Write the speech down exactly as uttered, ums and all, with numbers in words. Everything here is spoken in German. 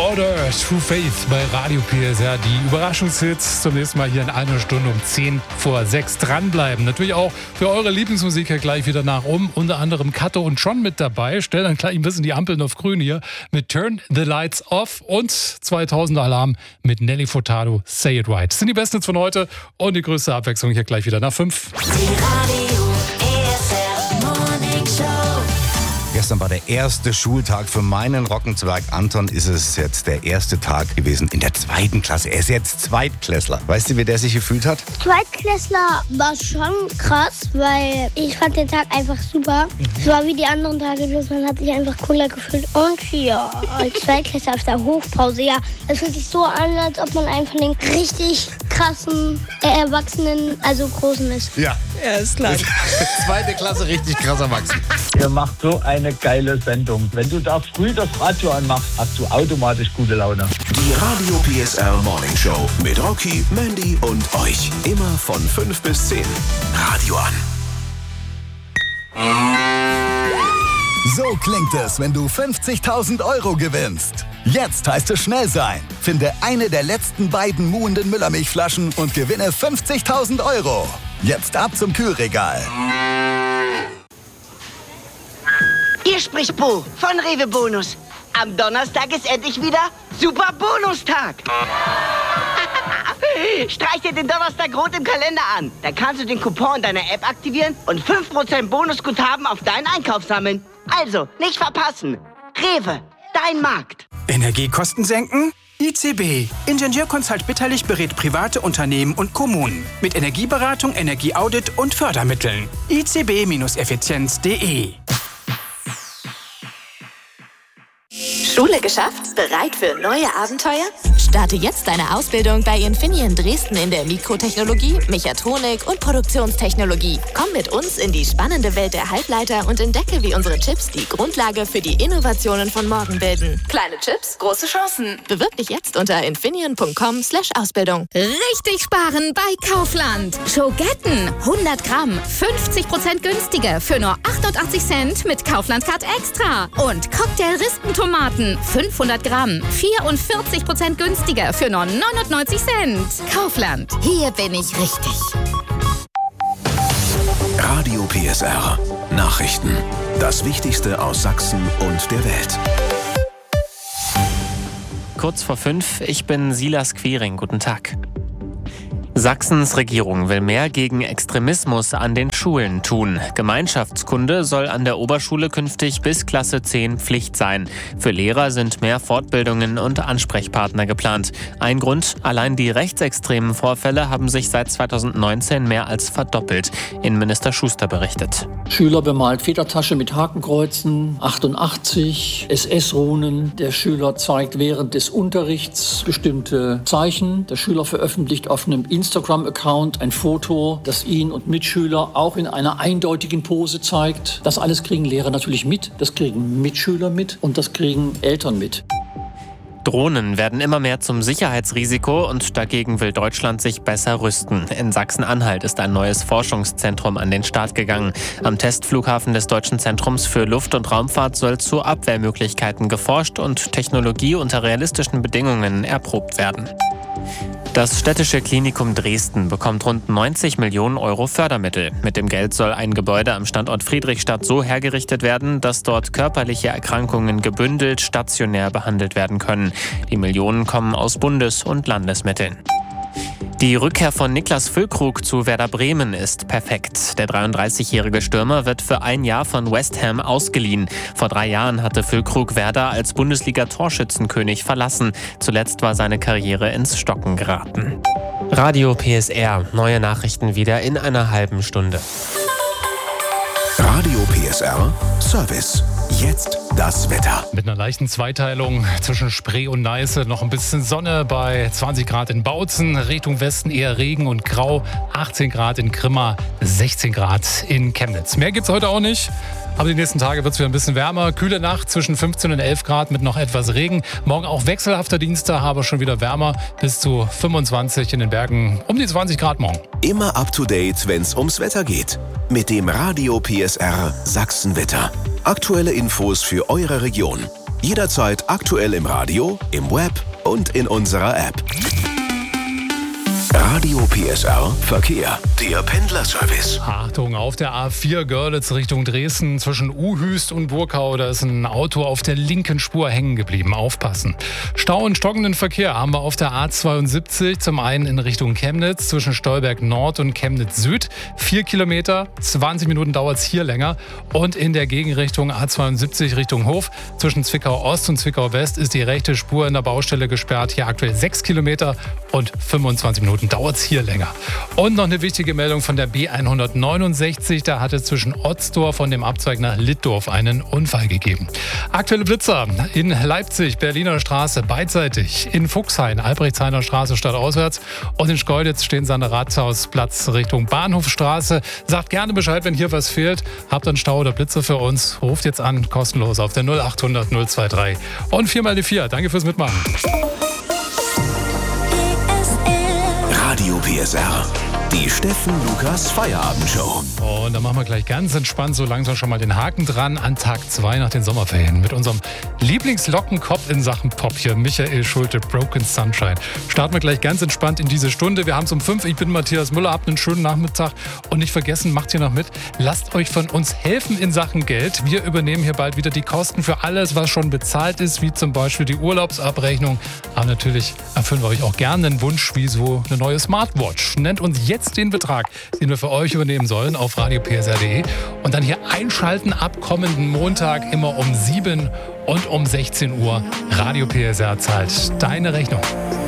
Order, True Faith bei Radio P S R. Die Überraschungshits zum nächsten Mal hier in einer Stunde um zehn vor sechs dranbleiben. Natürlich auch für eure Lieblingsmusik hier gleich wieder nach um. Unter anderem Kato und John mit dabei. Stellen dann gleich ein bisschen die Ampeln auf grün hier mit Turn the Lights Off und zweitausender Alarm mit Nelly Furtado, Say It Right. Das sind die besten Hits von heute und die größte Abwechslung hier gleich wieder nach fünf. Gestern war der erste Schultag für meinen Rockenzwerg Anton. Ist es jetzt der erste Tag gewesen in der zweiten Klasse. Er ist jetzt Zweitklässler. Weißt du, wie der sich gefühlt hat? Zweitklässler war schon krass, weil ich fand den Tag einfach super. Es war wie die anderen Tage, bloß man hat sich einfach cooler gefühlt. Und ja, als Zweitklässler auf der Hofpause, ja, es fühlt sich so an, als ob man einen von den richtig krassen äh, Erwachsenen, also Großen ist. Ja. Ja, ist klar. Zweite Klasse, richtig krass erwachsen. Ihr macht so eine geile Sendung. Wenn du da früh das Radio anmachst, hast du automatisch gute Laune. Die Radio P S R Morning Show mit Rocky, Mandy und euch. Immer von fünf bis zehn. Radio an. So klingt es, wenn du fünfzigtausend Euro gewinnst. Jetzt heißt es schnell sein. Finde eine der letzten beiden muhenden Müllermilchflaschen und gewinne fünfzigtausend Euro. Jetzt ab zum Kühlregal. Hier spricht Bo von Rewe Bonus. Am Donnerstag ist endlich wieder Super Bonustag. Streich dir den Donnerstag rot im Kalender an. Dann kannst du den Coupon deiner App aktivieren und fünf Prozent Bonusguthaben auf deinen Einkauf sammeln. Also, nicht verpassen. Rewe, dein Markt. Energiekosten senken? I C B. Ingenieurconsult Bitterlich berät private Unternehmen und Kommunen mit Energieberatung, Energieaudit und Fördermitteln. i c b Effizienz punkt de. Schule geschafft? Bereit für neue Abenteuer? Starte jetzt deine Ausbildung bei Infineon Dresden in der Mikrotechnologie, Mechatronik und Produktionstechnologie. Komm mit uns in die spannende Welt der Halbleiter und entdecke, wie unsere Chips die Grundlage für die Innovationen von morgen bilden. Kleine Chips, große Chancen. Bewirb dich jetzt unter infineon punkt com slash Ausbildung. Richtig sparen bei Kaufland. Schogetten, hundert Gramm, fünfzig Prozent günstiger für nur achtundachtzig Cent mit Kaufland Card Extra. Und Cocktail-Rispentomaten, fünfhundert Gramm, vierundvierzig Prozent günstiger für nur neunundneunzig Cent. Kaufland, hier bin ich richtig. Radio P S R. Nachrichten. Das Wichtigste aus Sachsen und der Welt. Kurz vor fünf, ich bin Silas Quiring. Guten Tag. Sachsens Regierung will mehr gegen Extremismus an den Schulen tun. Gemeinschaftskunde soll an der Oberschule künftig bis Klasse zehn Pflicht sein. Für Lehrer sind mehr Fortbildungen und Ansprechpartner geplant. Ein Grund, allein die rechtsextremen Vorfälle haben sich seit zweitausendneunzehn mehr als verdoppelt. Innenminister Schuster berichtet. Schüler bemalt Federtasche mit Hakenkreuzen, achtundachtzig, S S-Runen. Der Schüler zeigt während des Unterrichts bestimmte Zeichen. Der Schüler veröffentlicht auf einem Instagram-Account ein Foto, das ihn und Mitschüler auch in einer eindeutigen Pose zeigt. Das alles kriegen Lehrer natürlich mit, das kriegen Mitschüler mit und das kriegen Eltern mit. Drohnen werden immer mehr zum Sicherheitsrisiko und dagegen will Deutschland sich besser rüsten. In Sachsen-Anhalt ist ein neues Forschungszentrum an den Start gegangen. Am Testflughafen des Deutschen Zentrums für Luft- und Raumfahrt soll zu Abwehrmöglichkeiten geforscht und Technologie unter realistischen Bedingungen erprobt werden. Das Städtische Klinikum Dresden bekommt rund neunzig Millionen Euro Fördermittel. Mit dem Geld soll ein Gebäude am Standort Friedrichstadt so hergerichtet werden, dass dort körperliche Erkrankungen gebündelt stationär behandelt werden können. Die Millionen kommen aus Bundes- und Landesmitteln. Die Rückkehr von Niklas Füllkrug zu Werder Bremen ist perfekt. Der dreiunddreißigjährige Stürmer wird für ein Jahr von West Ham ausgeliehen. Vor drei Jahren hatte Füllkrug Werder als Bundesliga-Torschützenkönig verlassen. Zuletzt war seine Karriere ins Stocken geraten. Radio P S R. Neue Nachrichten wieder in einer halben Stunde. Radio P S R Service. Jetzt das Wetter. Mit einer leichten Zweiteilung zwischen Spree und Neiße. Noch ein bisschen Sonne bei zwanzig Grad in Bautzen. Richtung Westen eher Regen und Grau. achtzehn Grad in Grimma, sechzehn Grad in Chemnitz. Mehr gibt's heute auch nicht. Aber die nächsten Tage wird es wieder ein bisschen wärmer. Kühle Nacht zwischen fünfzehn und elf Grad mit noch etwas Regen. Morgen auch wechselhafter Dienstag, aber schon wieder wärmer. Bis zu fünfundzwanzig in den Bergen. Um die zwanzig Grad morgen. Immer up to date, wenn es ums Wetter geht. Mit dem Radio P S R Sachsenwetter. Aktuelle Infos für eure Region. Jederzeit aktuell im Radio, im Web und in unserer App. Radio P S R Verkehr, der Pendlerservice. Achtung, auf der A vier Görlitz Richtung Dresden zwischen Uhüst und Burkau, da ist ein Auto auf der linken Spur hängen geblieben. Aufpassen. Stau und stockenden Verkehr haben wir auf der A zweiundsiebzig, zum einen in Richtung Chemnitz zwischen Stolberg Nord und Chemnitz Süd. Vier Kilometer, zwanzig Minuten dauert es hier länger. Und in der Gegenrichtung A zweiundsiebzig Richtung Hof zwischen Zwickau Ost und Zwickau West ist die rechte Spur in der Baustelle gesperrt. Hier aktuell sechs Kilometer und fünfundzwanzig Minuten dauert es hier länger. Und noch eine wichtige Meldung von der B hundertneunundsechzig. Da hat es zwischen Otzdorf und dem Abzweig nach Littdorf einen Unfall gegeben. Aktuelle Blitzer in Leipzig, Berliner Straße beidseitig. In Fuchshain, Albrechtshainer Straße stadtauswärts. Und in Schkeuditz stehen Sie an der Rathausplatz Richtung Bahnhofstraße. Sagt gerne Bescheid, wenn hier was fehlt. Habt einen Stau oder Blitzer für uns? Ruft jetzt an, kostenlos auf der null achthundert null drei und vier mal die vier. Danke fürs Mitmachen. Radio P S R, die Steffen Lukas Feierabendshow. Und dann machen wir gleich ganz entspannt so langsam schon mal den Haken dran an Tag zwei nach den Sommerferien mit unserem Lieblingslockenkopf in Sachen Pop hier, Michael Schulte, Broken Sunshine. Starten wir gleich ganz entspannt in diese Stunde. Wir haben es um fünf. Ich bin Matthias Müller. Habt einen schönen Nachmittag. Und nicht vergessen, macht hier noch mit. Lasst euch von uns helfen in Sachen Geld. Wir übernehmen hier bald wieder die Kosten für alles, was schon bezahlt ist, wie zum Beispiel die Urlaubsabrechnung. Aber natürlich erfüllen wir euch auch gerne einen Wunsch, wie so eine neue Smartwatch. Nennt uns jetzt den Betrag, den wir für euch übernehmen sollen, auf radio p s r punkt d e und dann hier einschalten ab kommenden Montag immer um sieben und um sechzehn Uhr. Radio P S R zahlt deine Rechnung.